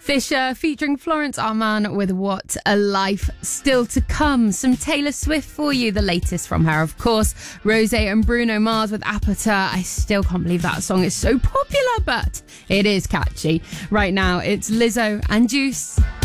Fisher featuring Florence Arman with What a Life Still to Come. Some Taylor Swift for you, the latest from her, of course. Rosé and Bruno Mars with Apata. I still can't believe that song is so popular, but it is catchy. Right now, it's Lizzo and Juice.